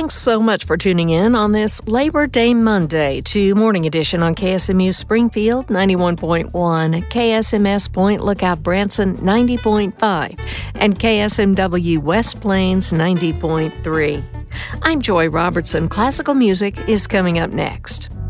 Thanks so much for tuning in on this Labor Day Monday to Morning Edition on KSMU Springfield 91.1, KSMS Point Lookout Branson 90.5, and KSMW West Plains 90.3. I'm Joy Robertson. Classical music is coming up next.